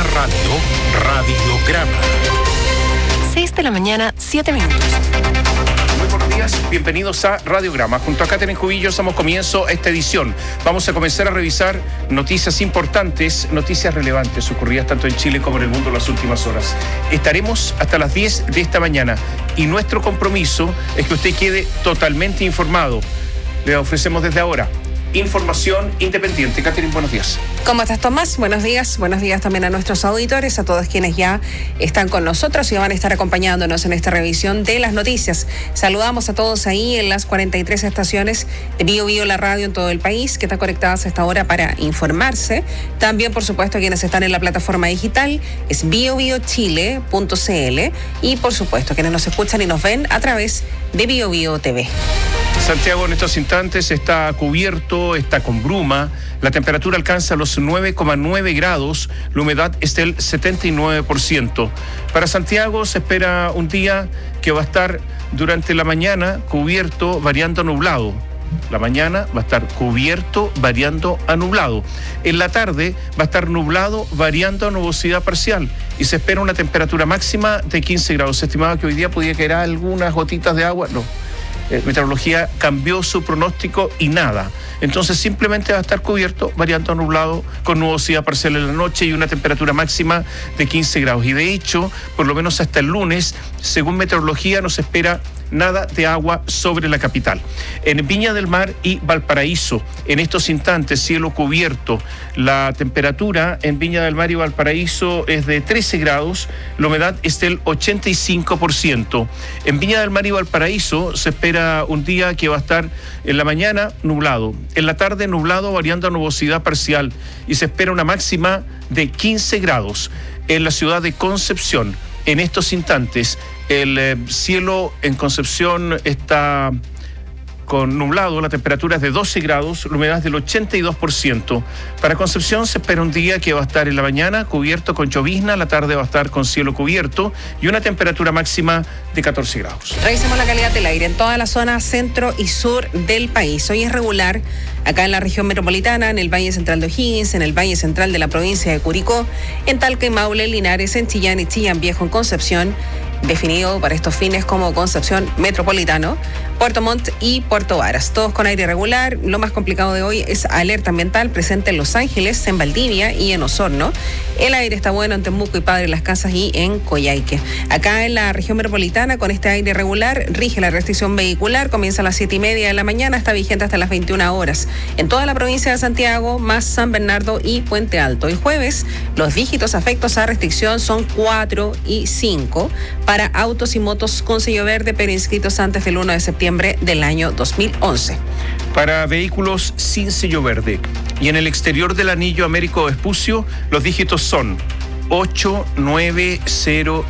Radiograma. 6 de la mañana, 7 minutos. Muy buenos días, bienvenidos a Radiograma. Junto a Catherine Cubillos damos comienzo a esta edición. Vamos a comenzar a revisar noticias importantes, noticias relevantes ocurridas tanto en Chile como en el mundo en las últimas horas. Estaremos hasta las 10 de esta mañana y nuestro compromiso es que usted quede totalmente informado. Le ofrecemos desde ahora información independiente. Catherine, buenos días. ¿Cómo estás, Tomás? Buenos días también a nuestros auditores, a todos quienes ya están con nosotros y van a estar acompañándonos en esta revisión de las noticias. Saludamos a todos ahí en las 43 estaciones de Bio Bio, la radio en todo el país, que están conectadas a esta hora para informarse. También, por supuesto, quienes están en la plataforma digital es biobiochile.cl y, por supuesto, quienes nos escuchan y nos ven a través de Bio Bio TV. Santiago en estos instantes está cubierto, está con bruma, la temperatura alcanza los 9,9 grados, la humedad es del 79%. Para Santiago se espera un día que va a estar durante la mañana cubierto, variando a nublado. La mañana va a estar cubierto, variando a nublado. En la tarde va a estar nublado, variando a nubosidad parcial. Y se espera una temperatura máxima de 15 grados. Se estimaba que hoy día podía caer algunas gotitas de agua. No. Meteorología cambió su pronóstico y nada. Entonces simplemente va a estar cubierto, variando a nublado, con nubosidad parcial en la noche y una temperatura máxima de 15 grados. Y de hecho, por lo menos hasta el lunes, según meteorología, no se espera nada de agua sobre la capital. En Viña del Mar y Valparaíso, en estos instantes, cielo cubierto. La temperatura en Viña del Mar y Valparaíso es de 13 grados, la humedad es del 85%. En Viña del Mar y Valparaíso se espera un día que va a estar en la mañana nublado, en la tarde nublado, variando a nubosidad parcial, y se espera una máxima de 15 grados. En la ciudad de Concepción, en estos instantes, el cielo en Concepción está con nublado, la temperatura es de 12 grados, la humedad es del 82%. Para Concepción se espera un día que va a estar en la mañana cubierto con llovizna, la tarde va a estar con cielo cubierto y una temperatura máxima de 14 grados. Revisemos la calidad del aire en toda la zona centro y sur del país. Hoy es regular acá en la región metropolitana, en el Valle Central de O'Higgins, en el Valle Central de la provincia de Curicó, en Talca y Maule, Linares, en Chillán y Chillán Viejo, en Concepción, definido para estos fines como Concepción Metropolitano, Puerto Montt y Puerto Varas, todos con aire regular. Lo más complicado de hoy es alerta ambiental presente en Los Ángeles, en Valdivia y en Osorno. El aire está bueno en Temuco y Padre Las Casas y en Coyhaique. Acá en la región metropolitana, con este aire regular, rige la restricción vehicular, comienza a las 7:30 de la mañana, está vigente hasta las 21 horas. En toda la provincia de Santiago, más San Bernardo y Puente Alto. El jueves, los dígitos afectos a restricción son 4 y 5 para autos y motos con sello verde, pero inscritos antes del 1 de septiembre del año 2011. Para vehículos sin sello verde y en el exterior del anillo Américo Vespucio, los dígitos son 8901.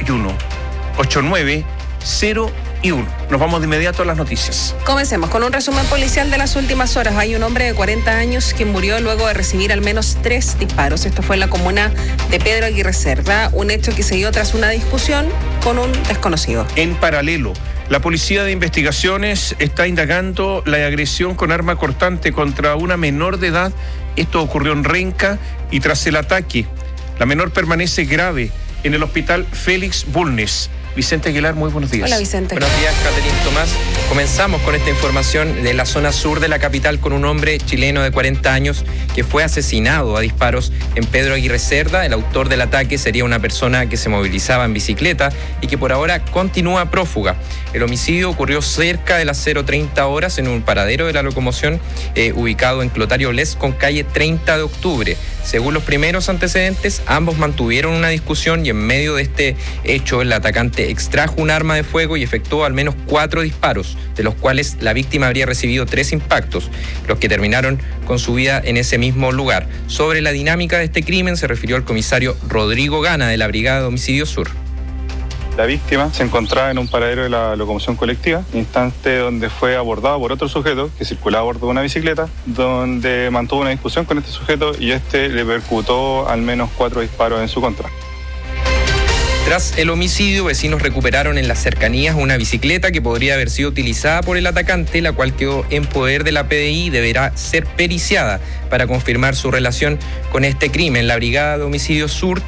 8901. Nos vamos de inmediato a las noticias. Comencemos con un resumen policial de las últimas horas. Hay un hombre de 40 años que murió luego de recibir al menos 3 disparos. Esto fue en la comuna de Pedro Aguirre Cerda, un hecho que se dio tras una discusión con un desconocido. En paralelo, la Policía de Investigaciones está indagando la agresión con arma cortante contra una menor de edad. Esto ocurrió en Renca y tras el ataque, la menor permanece grave en el hospital Félix Bulnes. Vicente Aguilar, muy buenos días. Hola, Vicente. Buenos días, Catherine, Tomás. Comenzamos con esta información de la zona sur de la capital con un hombre chileno de 40 años que fue asesinado a disparos en Pedro Aguirre Cerda. El autor del ataque sería una persona que se movilizaba en bicicleta y que por ahora continúa prófuga. El homicidio ocurrió cerca de las 0:30 horas en un paradero de la locomoción ubicado en Clotario Les con calle 30 de octubre. Según los primeros antecedentes, ambos mantuvieron una discusión y en medio de este hecho el atacante extrajo un arma de fuego y efectuó al menos 4 disparos, de los cuales la víctima habría recibido 3 impactos, los que terminaron con su vida en ese mismo lugar. Sobre la dinámica de este crimen se refirió el comisario Rodrigo Gana de la Brigada de Homicidio Sur. La víctima se encontraba en un paradero de la locomoción colectiva, instante donde fue abordado por otro sujeto que circulaba a bordo de una bicicleta, donde mantuvo una discusión con este sujeto y este le percutó al menos 4 disparos en su contra. Tras el homicidio, vecinos recuperaron en las cercanías una bicicleta que podría haber sido utilizada por el atacante, la cual quedó en poder de la PDI y deberá ser periciada para confirmar su relación con este crimen. La Brigada de Homicidio Sur